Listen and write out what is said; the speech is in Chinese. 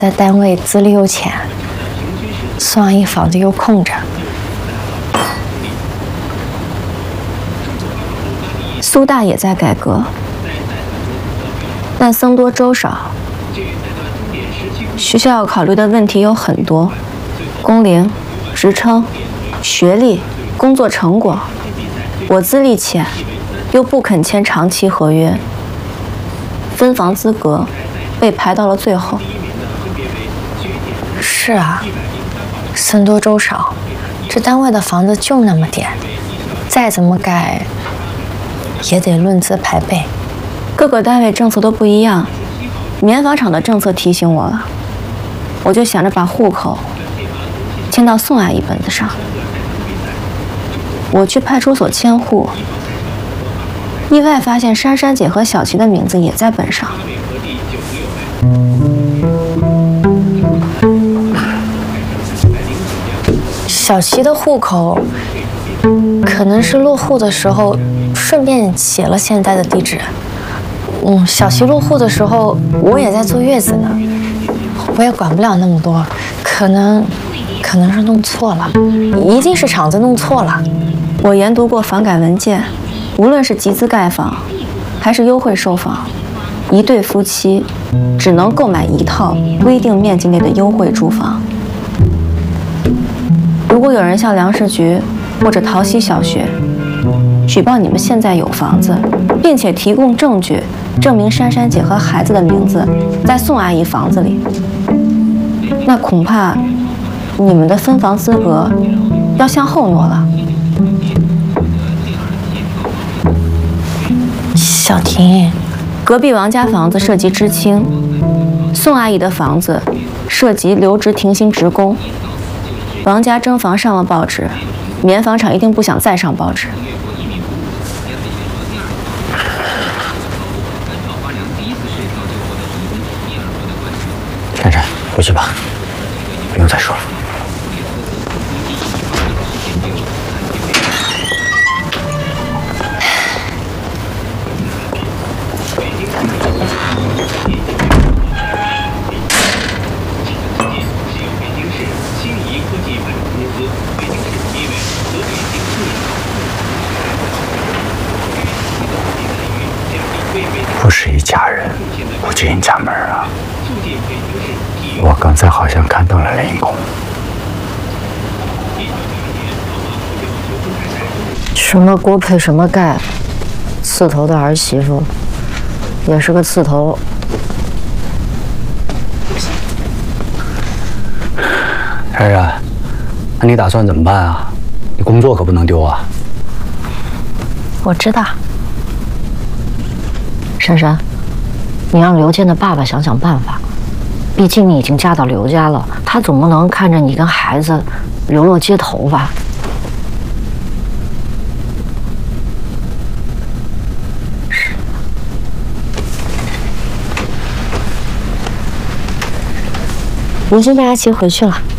在单位资历又浅，宋阿姨房子又空着。 苏大也在改革，但僧多粥少，学校要考虑的问题有很多：工龄、职称、学历、工作成果。我资历浅，又不肯签长期合约，分房资格被排到了最后。 是啊，僧多粥少，这单位的房子就那么点，再怎么改也得论资排辈。 各个单位政策都不一样，棉纺厂的政策提醒我了，我就想着把户口迁到宋阿姨本子上。我去派出所迁户，意外发现珊珊姐和小琪的名字也在本上。 小琪的户口可能是落户的时候顺便写了现在的地址。小琪落户的时候我也在坐月子呢，我也管不了那么多，可能是弄错了，一定是厂子弄错了。 我研读过房改文件，无论是集资盖房还是优惠售房，一对夫妻只能购买一套规定面积内的优惠住房。如果有人向粮食局或者桃溪小学举报你们现在有房子，并且提供证据证明珊珊姐和孩子的名字在宋阿姨房子里，那恐怕你们的分房资格要向后挪了。 小婷， 隔壁王家房子涉及知青，宋阿姨的房子涉及留职停薪职工。王家征房上了报纸，棉纺厂一定不想再上报纸。 珊珊，回去吧，不用再说了。不是一家人，不进家门啊！我刚才好像看到了林公。 什么锅配什么盖，刺头的儿媳妇也是个刺头。 珊珊，那你打算怎么办啊？你工作可不能丢啊！ 我知道。 珊珊，你让刘健的爸爸想想办法，毕竟你已经嫁到刘家了，他总不能看着你跟孩子流落街头吧？我先带阿奇回去了。